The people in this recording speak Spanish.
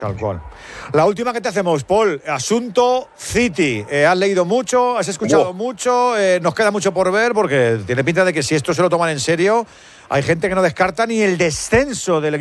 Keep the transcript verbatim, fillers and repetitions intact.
Tal cual. La última que te hacemos, Paul, asunto City. Eh, has leído mucho, has escuchado oh. mucho, eh, nos queda mucho por ver porque tiene pinta de que si esto se lo toman en serio, hay gente que no descarta ni el descenso del equipo.